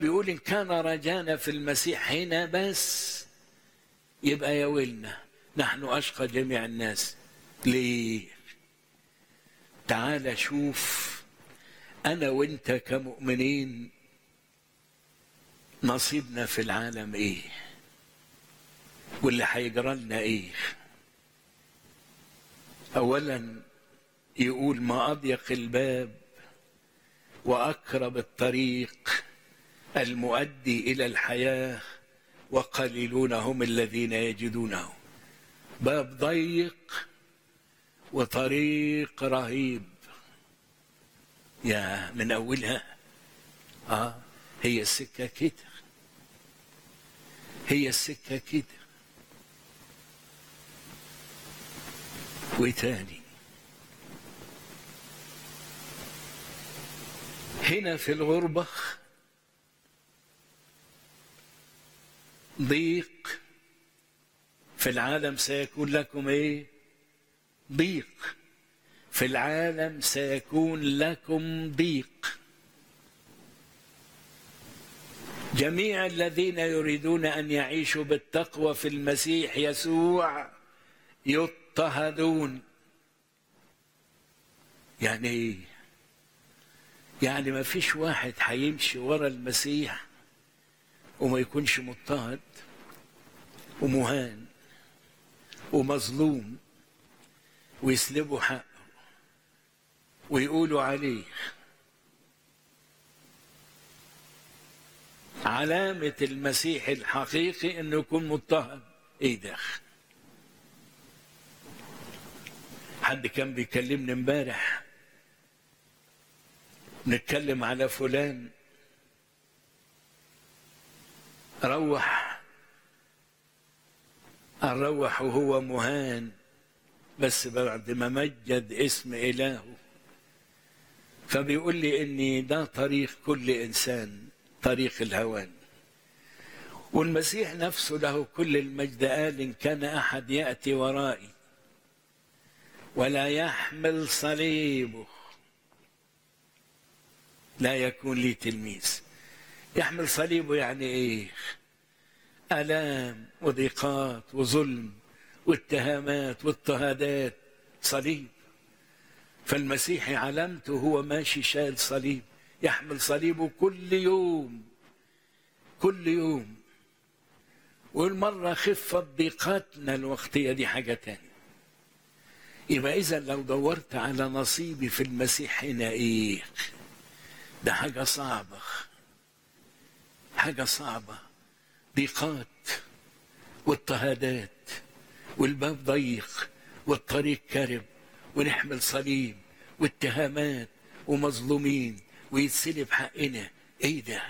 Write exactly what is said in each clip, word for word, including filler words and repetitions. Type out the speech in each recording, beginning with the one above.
بيقول إن كان رجانا في المسيح هنا بس يبقى يا ويلنا نحن أشقى جميع الناس. ليه؟ تعال شوف أنا وإنت كمؤمنين نصيبنا في العالم إيه واللي هيجرى لنا إيه. أولا يقول ما أضيق الباب وأقرب الطريق المؤدي إلى الحياة وقليلون هم الذين يجدونه. باب ضيق وطريق رهيب يا من أولها. آه هي السكة كده، هي السكة كده. وتاني هنا في الغربة ضيق، في العالم سيكون لكم ايه؟ ضيق. في العالم سيكون لكم ضيق. جميع الذين يريدون أن يعيشوا بالتقوى في المسيح يسوع يضطهدون. يعني ايه؟ يعني ما فيش واحد هيمشي ورا المسيح وما يكونش مضطهد ومهان ومظلوم ويسلبوا حقه ويقولوا عليه. علامة المسيح الحقيقي انه يكون مضطهد. ايه ده؟ حد كان بيكلمني امبارح نتكلم على فلان روح الروح وهو مهان بس بعد ما مجد اسم إلهه. فبيقول لي إني ده طريق كل إنسان، طريق الهوان. والمسيح نفسه له كل المجد قال إن كان أحد يأتي ورائي ولا يحمل صليبه لا يكون لي تلميذ. يحمل صليبه يعني إيه؟ آلام وضيقات وظلم واتهامات واضطهادات، صليب. فالمسيحي علامته هو ماشي شايل صليب، يحمل صليبه كل يوم كل يوم. والمرة خفت ضيقاتنا الوقتية دي حاجة تانية. يبقى إذا لو دورت على نصيبي في المسيح هنا إيه؟ ده حاجة صعبة، حاجة صعبة. ضيقات واضطهادات والباب ضيق والطريق كرب ونحمل صليب واتهامات ومظلومين ويتسلب حقنا. ايه ده؟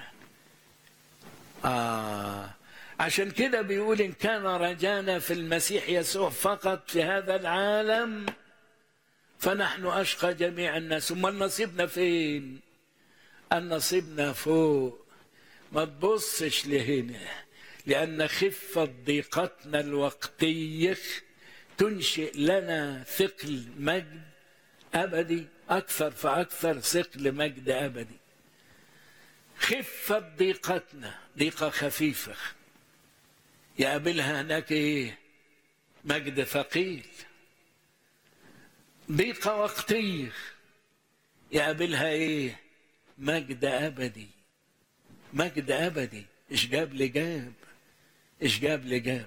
آه عشان كده بيقول إن كان رجانا في المسيح يسوع فقط في هذا العالم فنحن أشقى جميع الناس. أمال نصيبنا فين؟ النصيبنا فوق. ما تبصش لهنا، لأن خفة ضيقتنا الوقتية تنشئ لنا ثقل مجد أبدي، أكثر فأكثر ثقل مجد أبدي. خفة ضيقتنا ضيقة خفيفة يقابلها هناك إيه؟ مجد ثقيل. ضيقة وقتية يقابلها إيه؟ مجد أبدي. مجد أبدي. إيش جاب لجاب، إيش جاب لجاب.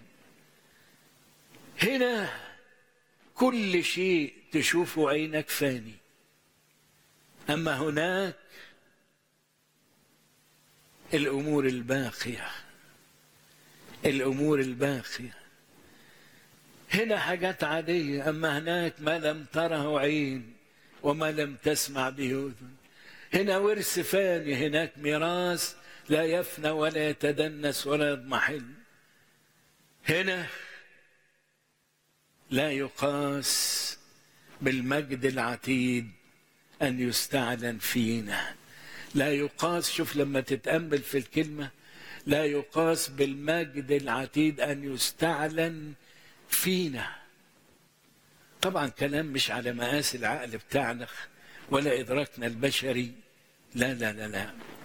هنا كل شيء تشوفه عينك فاني، أما هناك الأمور الباقية، الأمور الباقية. هنا حاجات عادية، أما هناك ما لم تره عين وما لم تسمع به أذن. هنا ورث فاني، هناك ميراث لا يفنى ولا يتدنس ولا يضمحل. هنا لا يقاس بالمجد العتيد أن يستعلن فينا. لا يقاس، شوف لما تتأمل في الكلمة، لا يقاس بالمجد العتيد أن يستعلن فينا. طبعا كلام مش على مقاس العقل بتاعنا ولا إدراكنا البشري، لا لا لا لا